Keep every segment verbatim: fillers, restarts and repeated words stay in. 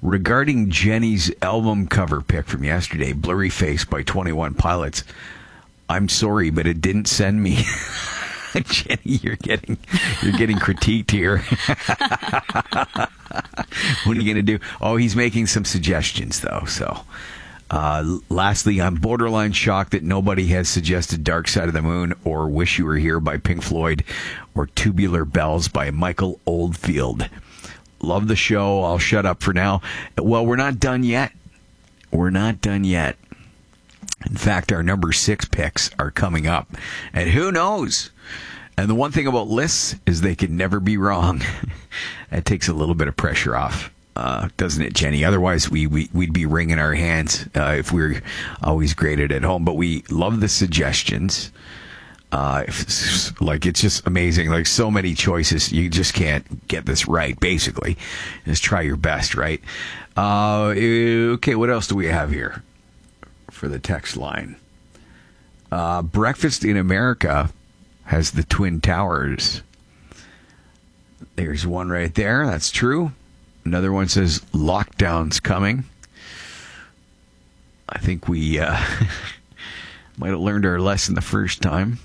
Regarding Jenny's album cover pic from yesterday, Blurry Face by twenty-one Pilots, I'm sorry, but it didn't send me. Jenny, you're getting you're getting critiqued here. What are you going to do? Oh, he's making some suggestions, though. So, uh, lastly, I'm borderline shocked that nobody has suggested Dark Side of the Moon or Wish You Were Here by Pink Floyd or Tubular Bells by Michael Oldfield. Love the show. I'll shut up for now. Well, we're not done yet. We're not done yet. In fact, our number six picks are coming up. And who knows? And the one thing about lists is they can never be wrong. That takes a little bit of pressure off, uh, doesn't it, Jenny? Otherwise, we, we, we'd be wringing our hands uh, if we we're always graded at home. But we love the suggestions. Uh, if, like, it's just amazing. Like, so many choices. You just can't get this right, basically. Just try your best, right? Uh, okay, what else do we have here for the text line? Uh, Breakfast in America has the Twin Towers. There's one right there. That's true. Another one says lockdown's coming. I think we uh, might have learned our lesson the first time.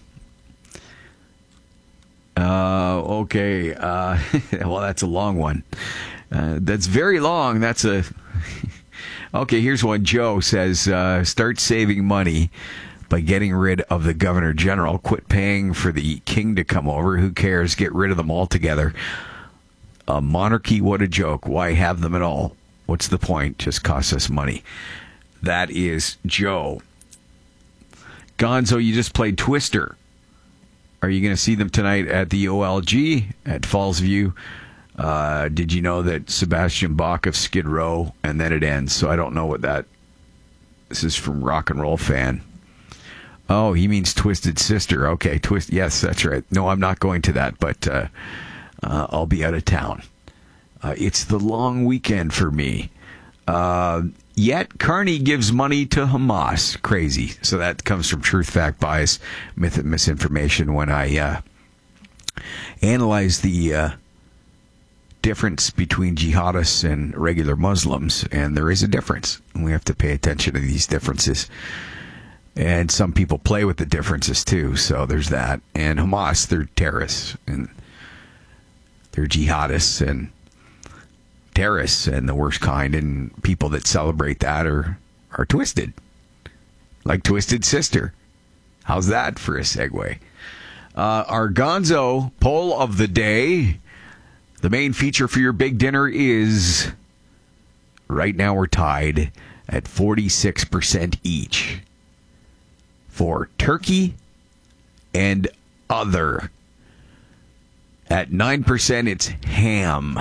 Uh, okay. Uh, well, that's a long one. Uh, that's very long. That's a... Okay, here's one. Joe says, uh, start saving money by getting rid of the Governor General. Quit paying for the king to come over. Who cares? Get rid of them altogether. A monarchy, what a joke. Why have them at all? What's the point? Just costs us money. That is Joe. Gonzo, you just played Twister. Are you going to see them tonight at the O L G at Fallsview? Uh, did you know that Sebastian Bach of Skid Row, and then it ends? So I don't know what that... This is from Rock and Roll Fan. Oh, he means Twisted Sister. Okay, twist. Yes, that's right. No, I'm not going to that, but uh, uh, I'll be out of town. Uh, it's the long weekend for me. Uh, yet, Carney gives money to Hamas. Crazy. So that comes from Truth, Fact, Bias, Myth, and Misinformation when I uh, analyze the... Uh, difference between jihadists and regular Muslims, and there is a difference, and we have to pay attention to these differences. And some people play with the differences too, so there's that. And Hamas, they're terrorists, and they're jihadists and terrorists, and the worst kind, and people that celebrate that are are twisted, like Twisted Sister. How's that for a segue? Uh, our Gonzo poll of the day. The main feature for your big dinner is, right now we're tied at forty-six percent each for turkey and other. At nine percent, it's ham.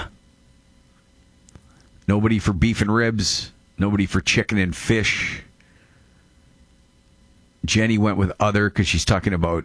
Nobody for beef and ribs. Nobody for chicken and fish. Jenny went with other because she's talking about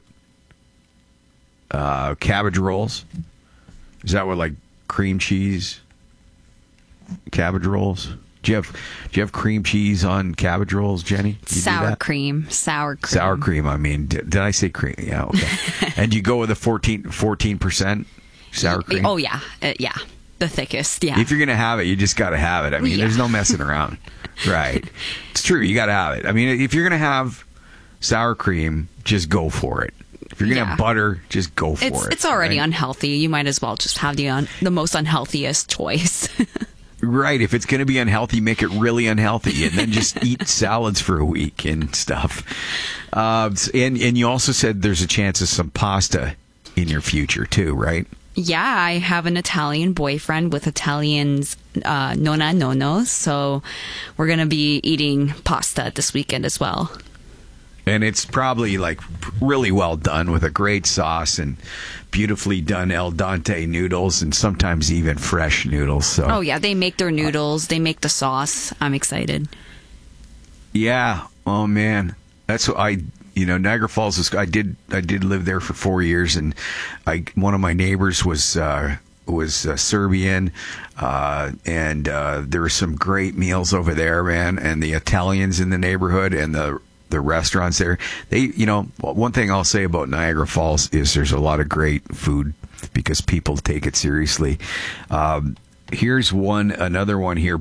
uh, cabbage rolls. Is that what, like, cream cheese, cabbage rolls? Do you have do you have cream cheese on cabbage rolls, Jenny? You sour cream, sour cream, sour cream. I mean, did, did I say cream? Yeah, okay. And you go with a fourteen percent sour cream? Oh yeah, uh, yeah, the thickest. Yeah. If you're gonna have it, you just gotta have it. I mean, yeah. There's no messing around, right? It's true. You gotta have it. I mean, if you're gonna have sour cream, just go for it. If you're going to yeah. have butter, just go for it's, it. It's already right? unhealthy. You might as well just have the un- the most unhealthiest choice. Right. If it's going to be unhealthy, make it really unhealthy. And then just eat salads for a week and stuff. Uh, and, and you also said there's a chance of some pasta in your future, too, right? Yeah, I have an Italian boyfriend with Italians uh, nonna nonos. So we're going to be eating pasta this weekend as well. And it's probably like really well done with a great sauce and beautifully done al dente noodles and sometimes even fresh noodles. So oh yeah, they make their noodles, they make the sauce. I'm excited. Yeah. Oh man, that's what I. You know, Niagara Falls is. I did. I did live there for four years, and I one of my neighbors was. Uh, was uh, Serbian, uh, and uh, there were some great meals over there, man. And the Italians in the neighborhood and the the restaurants there, they, you know, one thing I'll say about Niagara Falls is there's a lot of great food because people take it seriously. Um, here's one, another one here.